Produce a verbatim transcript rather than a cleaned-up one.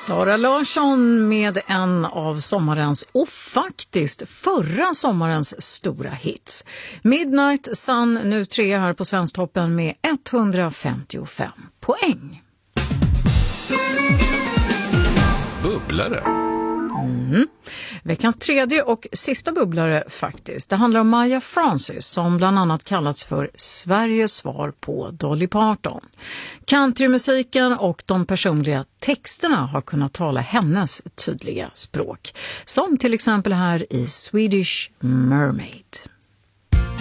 Sara Larsson med en av sommarens och faktiskt förra sommarens stora hits. Midnight Sun, nu tre här på Svensktoppen med etthundrafemtiofem poäng. Bubblare. Mm. Veckans tredje och sista bubblare faktiskt. Det handlar om Maya Francis som bland annat kallats för Sveriges svar på Dolly Parton. Countrymusiken och de personliga texterna har kunnat tala hennes tydliga språk. Som till exempel här i Swedish Mermaid.